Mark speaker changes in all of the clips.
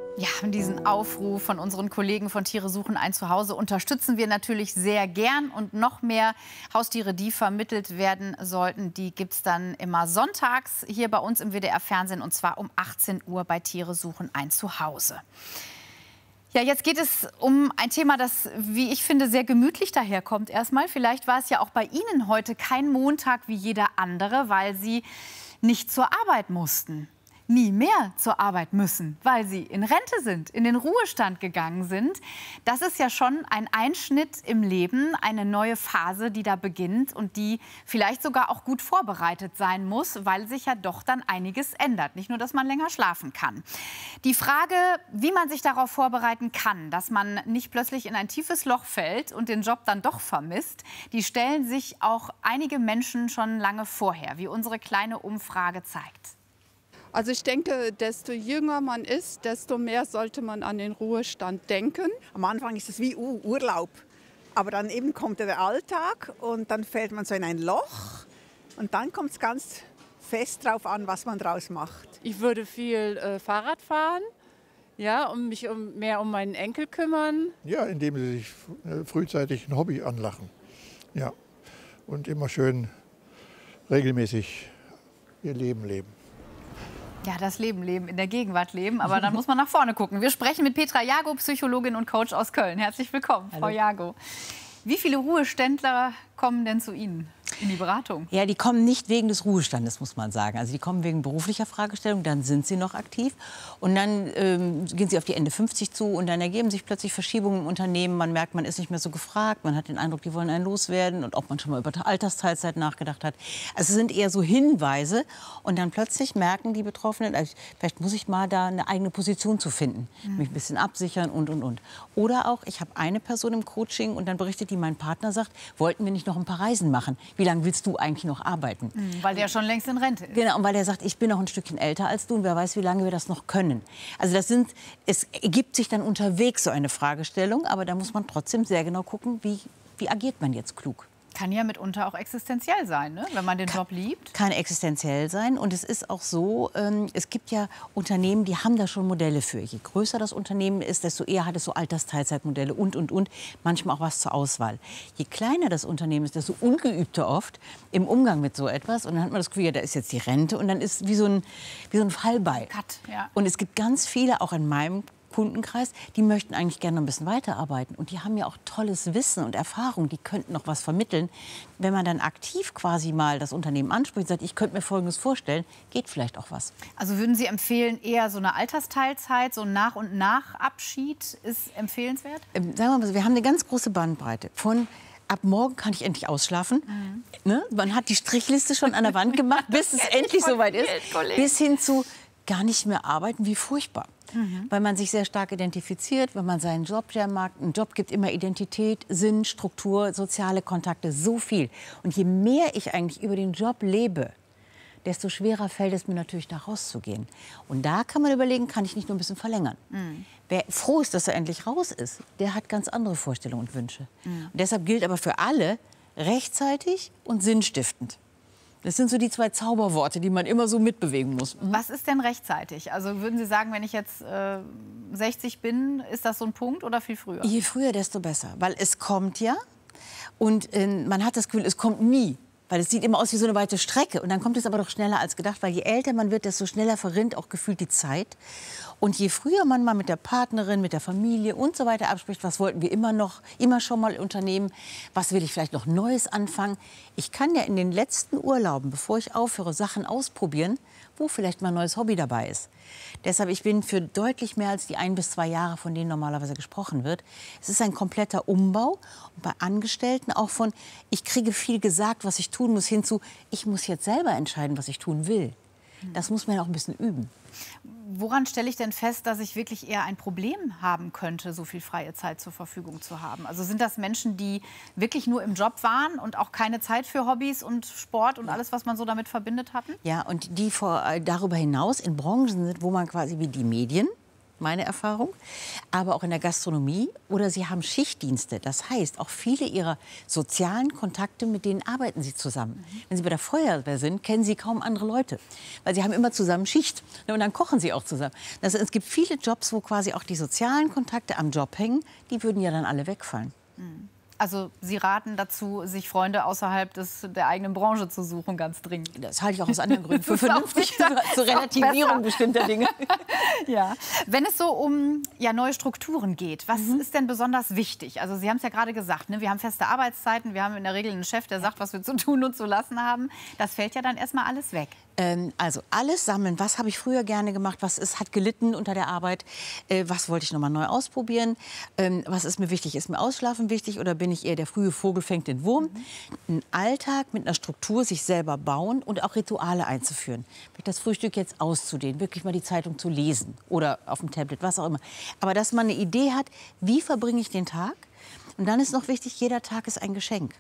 Speaker 1: Ja, diesen Aufruf von unseren Kollegen von Tiere suchen ein Zuhause unterstützen wir natürlich sehr gern. Und noch mehr Haustiere, die vermittelt werden sollten, die gibt es dann immer sonntags hier bei uns im WDR-Fernsehen. Und zwar um 18 Uhr bei Tiere suchen ein Zuhause. Ja, jetzt geht es um ein Thema, das, wie ich finde, sehr gemütlich daherkommt erstmal. Vielleicht war es ja auch bei Ihnen heute kein Montag wie jeder andere, weil Sie nicht zur Arbeit mussten. Nie mehr zur Arbeit müssen, weil sie in Rente sind, in den Ruhestand gegangen sind. Das ist ja schon ein Einschnitt im Leben, eine neue Phase, die da beginnt und die vielleicht sogar auch gut vorbereitet sein muss, weil sich ja doch dann einiges ändert. Nicht nur, dass man länger schlafen kann. Die Frage, wie man sich darauf vorbereiten kann, dass man nicht plötzlich in ein tiefes Loch fällt und den Job dann doch vermisst, die stellen sich auch einige Menschen schon lange vorher, wie unsere kleine Umfrage zeigt.
Speaker 2: Also ich denke, desto jünger man ist, desto mehr sollte man an den Ruhestand denken.
Speaker 3: Am Anfang ist es wie Urlaub, aber dann eben kommt der Alltag und dann fällt man so in ein Loch und dann kommt es ganz fest drauf an, was man draus macht.
Speaker 4: Ich würde viel Fahrrad fahren, ja, und mich mehr um meinen Enkel kümmern.
Speaker 5: Ja, indem sie sich frühzeitig ein Hobby anlachen. Ja, und immer schön regelmäßig ihr Leben leben.
Speaker 1: Ja, das Leben leben, in der Gegenwart leben, aber dann muss man nach vorne gucken. Wir sprechen mit Petra Jago, Psychologin und Coach aus Köln. Herzlich willkommen, Hallo. Frau Jago. Wie viele Ruheständler kommen denn zu Ihnen in die Beratung?
Speaker 6: Ja, die kommen nicht wegen des Ruhestandes, muss man sagen. Also die kommen wegen beruflicher Fragestellung, dann sind sie noch aktiv. Und dann gehen sie auf die Ende 50 zu und dann ergeben sich plötzlich Verschiebungen im Unternehmen. Man merkt, man ist nicht mehr so gefragt. Man hat den Eindruck, die wollen einen loswerden und ob man schon mal über Altersteilzeit nachgedacht hat. Also es sind eher so Hinweise. Und dann plötzlich merken die Betroffenen, also vielleicht muss ich mal da eine eigene Position zu finden. Mich ein bisschen absichern und. Oder auch, ich habe eine Person im Coaching und dann berichtet die, mein Partner sagt, wollten wir nicht noch ein paar Reisen machen? Wie lange willst du eigentlich noch arbeiten?
Speaker 1: Weil der schon längst in Rente ist.
Speaker 6: Genau, und weil der sagt, ich bin noch ein Stückchen älter als du und wer weiß, wie lange wir das noch können. Also es ergibt sich dann unterwegs so eine Fragestellung, aber da muss man trotzdem sehr genau gucken, wie agiert man jetzt klug.
Speaker 1: Kann ja mitunter auch existenziell sein, ne? Wenn man den Job liebt.
Speaker 6: Kann existenziell sein. Und es ist auch so, es gibt ja Unternehmen, die haben da schon Modelle für. Je größer das Unternehmen ist, desto eher hat es so Altersteilzeitmodelle und. Manchmal auch was zur Auswahl. Je kleiner das Unternehmen ist, desto ungeübter oft im Umgang mit so etwas. Und dann hat man das Gefühl, ja, da ist jetzt die Rente. Und dann ist wie so ein Fallbeil.
Speaker 1: Cut, ja.
Speaker 6: Und es gibt ganz viele, auch in meinem Kundenkreis, die möchten eigentlich gerne noch ein bisschen weiterarbeiten. Und die haben ja auch tolles Wissen und Erfahrung, die könnten noch was vermitteln. Wenn man dann aktiv quasi mal das Unternehmen anspricht und sagt, ich könnte mir Folgendes vorstellen, geht vielleicht auch was.
Speaker 1: Also würden Sie empfehlen, eher so eine Altersteilzeit, so ein Nach- und Nach-Abschied ist empfehlenswert?
Speaker 6: Sagen wir mal so, wir haben eine ganz große Bandbreite von ab morgen kann ich endlich ausschlafen. Ne? Man hat die Strichliste schon an der Wand gemacht, bis es endlich soweit ist. Bis hin zu gar nicht mehr arbeiten, wie furchtbar. Weil man sich sehr stark identifiziert, wenn man seinen Job sehr mag. Ein Job gibt immer Identität, Sinn, Struktur, soziale Kontakte, so viel. Und je mehr ich eigentlich über den Job lebe, desto schwerer fällt es mir natürlich, da rauszugehen. Und da kann man überlegen, kann ich nicht nur ein bisschen verlängern. Wer froh ist, dass er endlich raus ist, der hat ganz andere Vorstellungen und Wünsche. Und deshalb gilt aber für alle rechtzeitig und sinnstiftend. Das sind so die zwei Zauberworte, die man immer so mitbewegen muss.
Speaker 1: Was ist denn rechtzeitig? Also würden Sie sagen, wenn ich jetzt 60 bin, ist das so ein Punkt oder viel früher?
Speaker 6: Je früher, desto besser. Weil es kommt ja und man hat das Gefühl, es kommt nie. Weil es sieht immer aus wie so eine weite Strecke. Und dann kommt es aber doch schneller als gedacht. Weil je älter man wird, desto schneller verrinnt auch gefühlt die Zeit. Und je früher man mal mit der Partnerin, mit der Familie und so weiter abspricht, was wollten wir immer schon mal unternehmen, was will ich vielleicht noch Neues anfangen. Ich kann ja in den letzten Urlauben, bevor ich aufhöre, Sachen ausprobieren, wo vielleicht mal ein neues Hobby dabei ist. Deshalb, ich bin für deutlich mehr als die 1 bis 2 Jahre, von denen normalerweise gesprochen wird. Es ist ein kompletter Umbau. Und bei Angestellten auch von, ich kriege viel gesagt, was ich tun muss, hin zu, ich muss jetzt selber entscheiden, was ich tun will. Das muss man ja auch ein bisschen üben.
Speaker 1: Woran stelle ich denn fest, dass ich wirklich eher ein Problem haben könnte, so viel freie Zeit zur Verfügung zu haben? Also sind das Menschen, die wirklich nur im Job waren und auch keine Zeit für Hobbys und Sport und alles, was man so damit verbindet hatten?
Speaker 6: Ja, und die darüber hinaus in Branchen sind, wo man quasi wie die Medien meine Erfahrung, aber auch in der Gastronomie oder sie haben Schichtdienste. Das heißt, auch viele ihrer sozialen Kontakte, mit denen arbeiten sie zusammen. Wenn sie bei der Feuerwehr sind, kennen sie kaum andere Leute, weil sie haben immer zusammen Schicht und dann kochen sie auch zusammen. Also es gibt viele Jobs, wo quasi auch die sozialen Kontakte am Job hängen, die würden ja dann alle wegfallen.
Speaker 1: Also Sie raten dazu, sich Freunde außerhalb der eigenen Branche zu suchen, ganz dringend.
Speaker 6: Das halte ich auch aus anderen Gründen für vernünftig, zur Relativierung bestimmter Dinge.
Speaker 1: Ja. Wenn es so um neue Strukturen geht, was ist denn besonders wichtig? Also Sie haben es ja gerade gesagt, ne? Wir haben feste Arbeitszeiten, wir haben in der Regel einen Chef, der sagt, was wir zu tun und zu lassen haben. Das fällt ja dann erstmal alles weg.
Speaker 6: Also alles sammeln, was habe ich früher gerne gemacht, hat gelitten unter der Arbeit, was wollte ich noch mal neu ausprobieren, was ist mir wichtig, ist mir Ausschlafen wichtig oder bin ich eher der frühe Vogel fängt den Wurm? Einen Alltag mit einer Struktur sich selber bauen und auch Rituale einzuführen. Das Frühstück jetzt auszudehnen, wirklich mal die Zeitung zu lesen oder auf dem Tablet, was auch immer. Aber dass man eine Idee hat, wie verbringe ich den Tag? Und dann ist noch wichtig, jeder Tag ist ein Geschenk.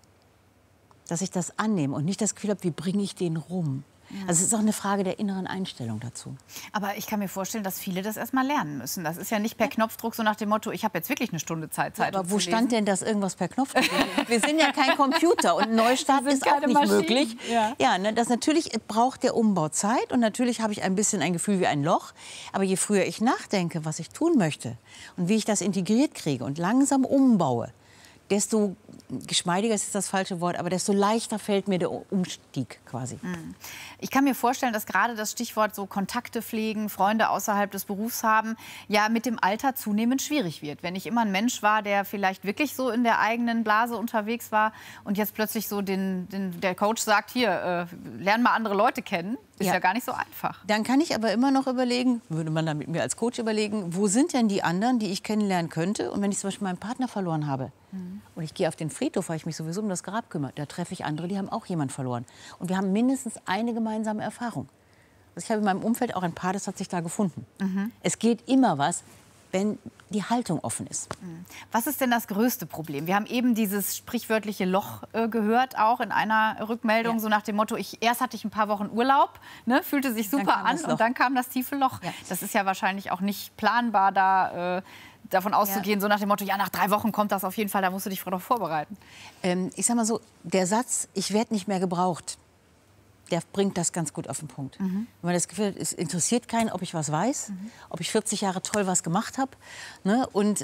Speaker 6: Dass ich das annehme und nicht das Gefühl habe, wie bringe ich den rum? Also es ist auch eine Frage der inneren Einstellung dazu.
Speaker 1: Aber ich kann mir vorstellen, dass viele das erst mal lernen müssen. Das ist ja nicht per Knopfdruck so nach dem Motto, ich habe jetzt wirklich eine Stunde Zeit, Zeitung
Speaker 6: aber wo
Speaker 1: zu lesen.
Speaker 6: stand denn das irgendwas per Knopfdruck? Wir sind ja kein Computer und ein Neustart ist auch nicht möglich. Ja, ne, das natürlich braucht der Umbau Zeit und natürlich habe ich ein bisschen ein Gefühl wie ein Loch. Aber je früher ich nachdenke, was ich tun möchte und wie ich das integriert kriege und langsam umbaue, desto geschmeidiger ist das falsche Wort, aber desto leichter fällt mir der Umstieg quasi.
Speaker 1: Ich kann mir vorstellen, dass gerade das Stichwort so Kontakte pflegen, Freunde außerhalb des Berufs haben, ja mit dem Alter zunehmend schwierig wird. Wenn ich immer ein Mensch war, der vielleicht wirklich so in der eigenen Blase unterwegs war und jetzt plötzlich so der Coach sagt, hier, lern mal andere Leute kennen, ist ja gar nicht so einfach.
Speaker 6: Dann kann ich aber immer noch überlegen, würde man dann mit mir als Coach überlegen, wo sind denn die anderen, die ich kennenlernen könnte? Und wenn ich zum Beispiel meinen Partner verloren habe und ich gehe auf den Friedhof, weil ich mich sowieso um das Grab kümmere, da treffe ich andere, die haben auch jemanden verloren. Und wir haben mindestens eine gemeinsame Erfahrung. Also ich habe in meinem Umfeld auch ein Paar, das hat sich da gefunden. Es geht immer was, wenn die Haltung offen ist.
Speaker 1: Was ist denn das größte Problem? Wir haben eben dieses sprichwörtliche Loch gehört, auch in einer Rückmeldung, so nach dem Motto, erst hatte ich ein paar Wochen Urlaub, ne, fühlte sich super an und dann kam das tiefe Loch. Ja. Das ist ja wahrscheinlich auch nicht planbar, da davon auszugehen, so nach dem Motto, ja, nach 3 Wochen kommt das auf jeden Fall, da musst du dich darauf vorbereiten.
Speaker 6: Ich sag mal so, der Satz, ich werde nicht mehr gebraucht, der bringt das ganz gut auf den Punkt. Wenn man das Gefühl hat, es interessiert keinen, ob ich was weiß, ob ich 40 Jahre toll was gemacht habe. Ne? Und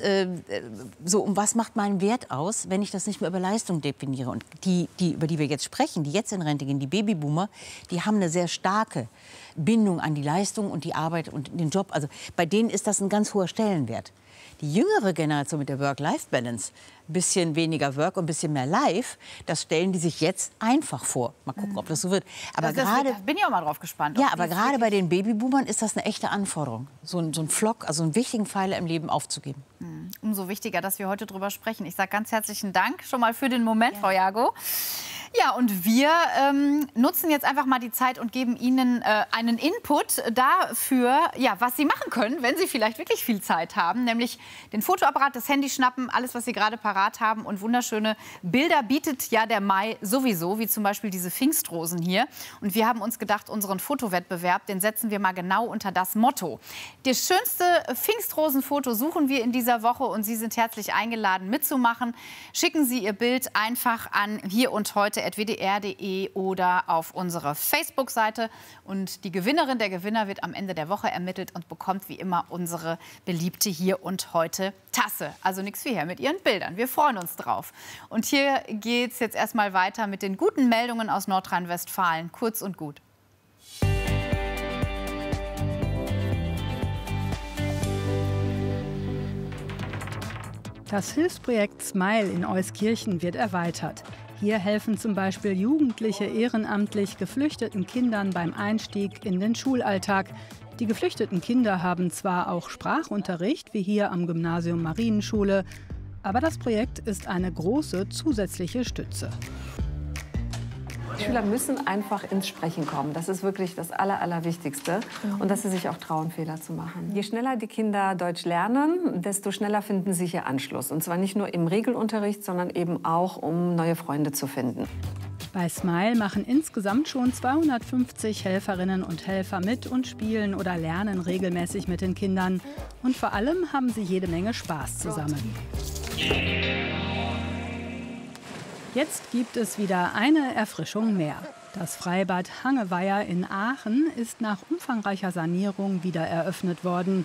Speaker 6: so, was macht meinen Wert aus, wenn ich das nicht mehr über Leistung definiere? Und über die wir jetzt sprechen, die jetzt in Rente gehen, die Babyboomer, die haben eine sehr starke Bindung an die Leistung und die Arbeit und den Job. Also bei denen ist das ein ganz hoher Stellenwert. Die jüngere Generation mit der Work-Life-Balance, ein bisschen weniger Work und ein bisschen mehr Life, das stellen die sich jetzt einfach vor. Mal gucken, ob das so wird. Aber
Speaker 1: da bin ich auch mal drauf gespannt.
Speaker 6: Ja, aber gerade bei den Babyboomern ist das eine echte Anforderung, so ein Flock, also einen wichtigen Pfeiler im Leben aufzugeben.
Speaker 1: Umso wichtiger, dass wir heute drüber sprechen. Ich sage ganz herzlichen Dank schon mal für den Moment, Frau Jago. Ja, und wir nutzen jetzt einfach mal die Zeit und geben Ihnen einen Input dafür, ja, was Sie machen können, wenn Sie vielleicht wirklich viel Zeit haben. Nämlich den Fotoapparat, das Handy schnappen, alles, was Sie gerade parat haben. Und wunderschöne Bilder bietet ja der Mai sowieso, wie zum Beispiel diese Pfingstrosen hier. Und wir haben uns gedacht, unseren Fotowettbewerb, den setzen wir mal genau unter das Motto. Das schönste Pfingstrosenfoto suchen wir in dieser Woche und Sie sind herzlich eingeladen, mitzumachen. Schicken Sie Ihr Bild einfach an hier-und-heute@wdr.de oder auf unsere Facebook-Seite. Und die Gewinnerin, der Gewinner wird am Ende der Woche ermittelt und bekommt wie immer unsere beliebte Hier-und-Heute-Tasse. Also nichts wie her mit Ihren Bildern. Wir freuen uns drauf. Und hier geht es jetzt erstmal weiter mit den guten Meldungen aus Nordrhein-Westfalen. Kurz und gut.
Speaker 7: Das Hilfsprojekt Smile in Euskirchen wird erweitert. Hier helfen zum Beispiel Jugendliche ehrenamtlich geflüchteten Kindern beim Einstieg in den Schulalltag. Die geflüchteten Kinder haben zwar auch Sprachunterricht, wie hier am Gymnasium Marienschule, aber das Projekt ist eine große zusätzliche Stütze.
Speaker 8: Die Schüler müssen einfach ins Sprechen kommen. Das ist wirklich das Allerwichtigste. Und dass sie sich auch trauen, Fehler zu machen. Je schneller die Kinder Deutsch lernen, desto schneller finden sie hier Anschluss. Und zwar nicht nur im Regelunterricht, sondern eben auch, um neue Freunde zu finden.
Speaker 7: Bei Smile machen insgesamt schon 250 Helferinnen und Helfer mit und spielen oder lernen regelmäßig mit den Kindern. Und vor allem haben sie jede Menge Spaß zusammen. Jetzt gibt es wieder eine Erfrischung mehr. Das Freibad Hangeweiher in Aachen ist nach umfangreicher Sanierung wieder eröffnet worden.